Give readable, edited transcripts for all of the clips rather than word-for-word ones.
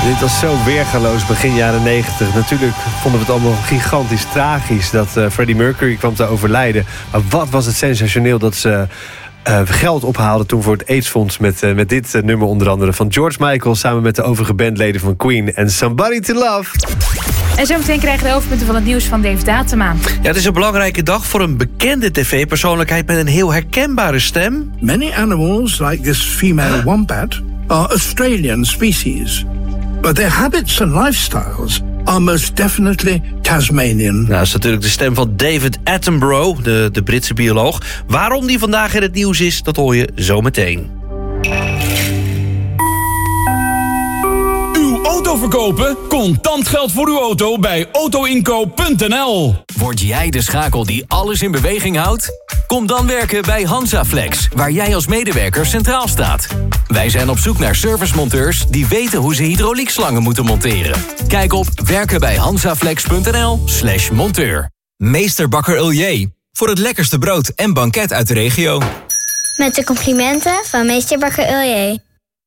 Dit was zo weergaloos begin jaren 90. Natuurlijk vonden we het allemaal gigantisch tragisch dat Freddie Mercury kwam te overlijden. Maar wat was het sensationeel dat ze geld ophaalden toen voor het AIDS-fonds met dit nummer onder andere van George Michael samen met de overige bandleden van Queen en Somebody to Love. En zometeen krijgen we de hoofdpunten van het nieuws van Dave Datema. Ja, het is een belangrijke dag voor een bekende tv-persoonlijkheid met een heel herkenbare stem. Many animals, like this female wombat, are Australian species. But their habits and lifestyles are most definitely Tasmanian. Nou, dat is natuurlijk de stem van David Attenborough, de Britse bioloog. Waarom die vandaag in het nieuws is, dat hoor je zo meteen. Auto verkopen? Contant geld voor uw auto bij autoinkoop.nl. Word jij de schakel die alles in beweging houdt? Kom dan werken bij Hansaflex, waar jij als medewerker centraal staat. Wij zijn op zoek naar servicemonteurs die weten hoe ze hydrauliekslangen moeten monteren. Kijk op werkenbijhansaflex.nl/monteur. Meester Bakker Uljee, voor het lekkerste brood en banket uit de regio. Met de complimenten van Meester Bakker Uljee.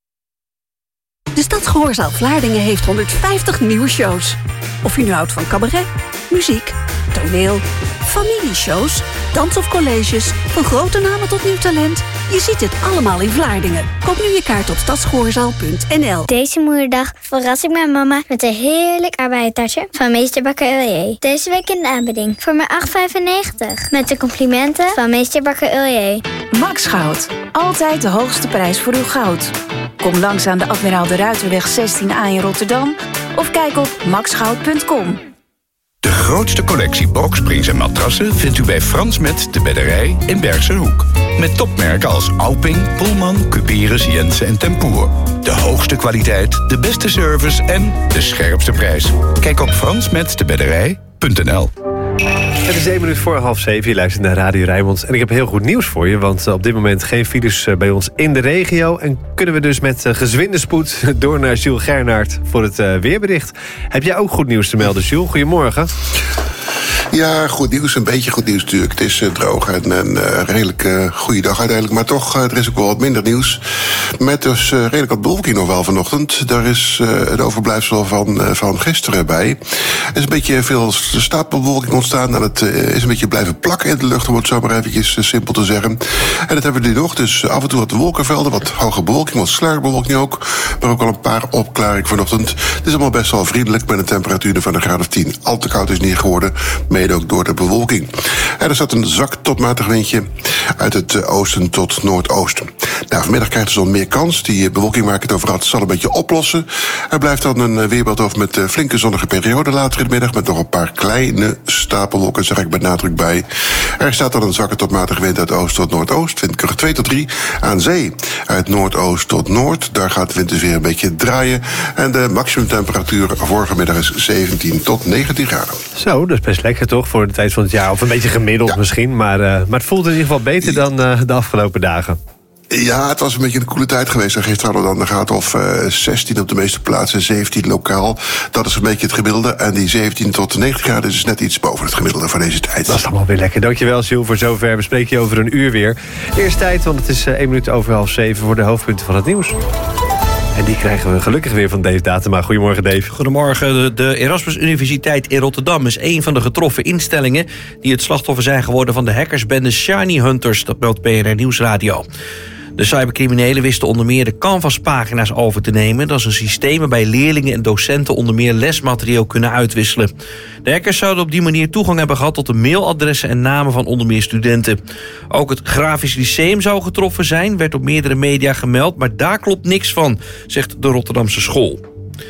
De Stadsgehoorzaal Vlaardingen heeft 150 nieuwe shows. Of je nu houdt van cabaret, muziek, toneel, familieshows, dans of colleges, van grote namen tot nieuw talent. Je ziet het allemaal in Vlaardingen. Koop nu je kaart op stadsgehoorzaal.nl. Deze moederdag verras ik mijn mama met een heerlijk aardbeientasje van Meester Bakker Uljee. Deze week in de aanbieding voor maar €8,95. Met de complimenten van Meester Bakker Uljee. Max Goud. Altijd de hoogste prijs voor uw goud. Kom langs aan de Admiraal de Ruiterweg 16A in Rotterdam of kijk op maxgoud.com. De grootste collectie boksprings en matrassen vindt u bij Frans Met de Bedderij in Bergsenhoek. Met topmerken als Auping, Pullman, Cuperus, Jensen en Tempoer. De hoogste kwaliteit, de beste service en de scherpste prijs. Kijk op fransmetdebedderij.nl. Het is 1 minuut voor 6:30. Je luistert naar Radio Rijnmond. En ik heb heel goed nieuws voor je. Want op dit moment geen files bij ons in de regio. En kunnen we dus met gezwinde spoed door naar Jules Gernaert voor het weerbericht. Heb jij ook goed nieuws te melden, Jules? Goedemorgen. Ja, goed nieuws. Een beetje goed nieuws natuurlijk. Het is droog en een redelijk goede dag uiteindelijk. Maar toch, er is ook wel wat minder nieuws. Met dus redelijk wat bewolking nog wel vanochtend. Daar is het overblijfsel van gisteren bij. Er is een beetje veel stapelbewolking ontstaan. En het is een beetje blijven plakken in de lucht, om het zo maar eventjes simpel te zeggen. En dat hebben we nu nog. Dus af en toe wat wolkenvelden, wat hoge bewolking, wat sluierbewolking ook. Maar ook al een paar opklaringen vanochtend. Het is allemaal best wel vriendelijk met een temperatuur van een graad of 10. Al te koud is niet geworden. Mede ook door de bewolking. En er staat een zwak tot matig windje uit het oosten tot noordoosten. Nou, vanmiddag krijgt de zon meer kans. Die bewolking waar ik het over had zal een beetje oplossen. Er blijft dan een weerbeeld over met flinke zonnige perioden later in de middag, met nog een paar kleine stapelwolken, zeg ik met nadruk bij. Er staat dan een zwakke tot matige wind uit oost tot noordoost. Windkracht 2 tot 3 aan zee. Uit noordoost tot noord. Daar gaat de wind dus weer een beetje draaien. En de maximumtemperatuur voor vanmiddag is 17 tot 19 graden. Zo, dat is best lekker toch voor de tijd van het jaar. Of een beetje gemiddeld misschien. Maar het voelt in ieder geval beter dan de afgelopen dagen. Ja, het was een beetje een koele tijd geweest. En gisteren hadden we dan een graad of 16 op de meeste plaatsen, 17 lokaal. Dat is een beetje het gemiddelde. En die 17 tot 19 graden is dus net iets boven het gemiddelde voor deze tijd. Dat is allemaal weer lekker. Dankjewel, Jules, voor zover. We spreken je over een uur weer. Eerst tijd, want het is 1 minuut over 6:30 voor de hoofdpunten van het nieuws. En die krijgen we gelukkig weer van Dave Datema. Goedemorgen, Dave. Goedemorgen. De Erasmus Universiteit in Rotterdam is een van de getroffen instellingen die het slachtoffer zijn geworden van de hackersbende Shiny Hunters. Dat meldt BNR Nieuwsradio. De cybercriminelen wisten onder meer de Canvas-pagina's over te nemen. Dat is een systeem waarbij leerlingen en docenten onder meer lesmateriaal kunnen uitwisselen. De hackers zouden op die manier toegang hebben gehad tot de mailadressen en namen van onder meer studenten. Ook het Grafisch Lyceum zou getroffen zijn, werd op meerdere media gemeld, maar daar klopt niks van, zegt de Rotterdamse school.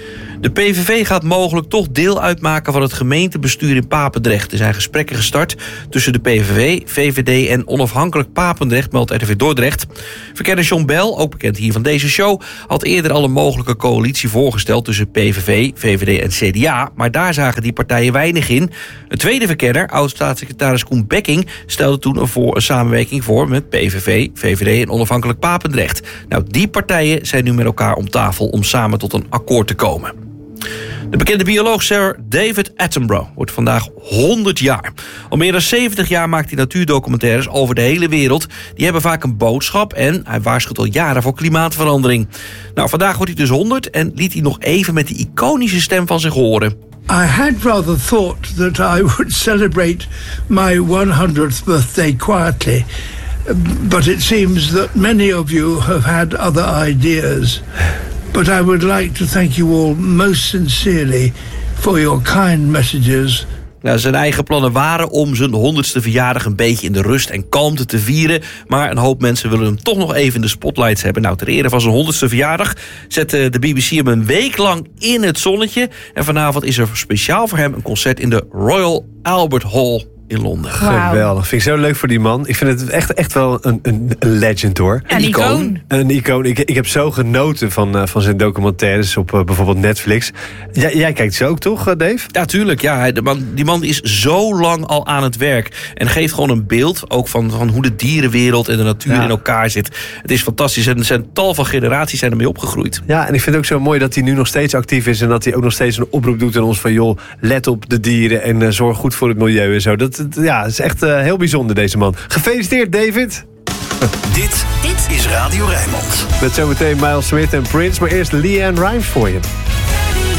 De PVV gaat mogelijk toch deel uitmaken van het gemeentebestuur in Papendrecht. Er zijn gesprekken gestart tussen de PVV, VVD en onafhankelijk Papendrecht, meldt RTV Dordrecht. Verkenner John Bel, ook bekend hier van deze show, had eerder al een mogelijke coalitie voorgesteld tussen PVV, VVD en CDA, maar daar zagen die partijen weinig in. Een tweede verkenner, oud-staatssecretaris Koen Bekking, stelde toen een samenwerking voor met PVV, VVD en onafhankelijk Papendrecht. Nou, die partijen zijn nu met elkaar om tafel om samen tot een akkoord te komen. De bekende bioloog Sir David Attenborough wordt vandaag 100 jaar. Al meer dan 70 jaar maakt hij natuurdocumentaires over de hele wereld. Die hebben vaak een boodschap en hij waarschuwt al jaren voor klimaatverandering. Nou, vandaag wordt hij dus 100 en liet hij nog even met die iconische stem van zich horen. I had rather thought that I would celebrate my 100th birthday quietly, but it seems that many of you have had other ideas. But I would like to thank you all most sincerely for your kind messages. Nou, zijn eigen plannen waren om zijn 100ste verjaardag een beetje in de rust en kalmte te vieren. Maar een hoop mensen willen hem toch nog even in de spotlights hebben. Nou, ter ere van zijn 100ste verjaardag zette de BBC hem een week lang in het zonnetje. En vanavond is er speciaal voor hem een concert in de Royal Albert Hall in Londen. Wow. Geweldig. Vind ik zo leuk voor die man. Ik vind het echt wel een legend, hoor. Een icoon. Een icoon. Ik heb zo genoten van zijn documentaires op bijvoorbeeld Netflix. Jij kijkt ze ook, toch, Dave? Ja, tuurlijk. Ja, die man is zo lang al aan het werk. En geeft gewoon een beeld ook van hoe de dierenwereld en de natuur in elkaar zit. Het is fantastisch. En er zijn tal van generaties zijn ermee opgegroeid. Ja, en ik vind het ook zo mooi dat hij nu nog steeds actief is. En dat hij ook nog steeds een oproep doet aan ons van, joh, let op de dieren en zorg goed voor het milieu en zo. Dat is echt heel bijzonder, deze man. Gefeliciteerd, David. Dit is Radio Rijnmond. Met zometeen Miles Smith en Prince, maar eerst Leanne Rimes voor je.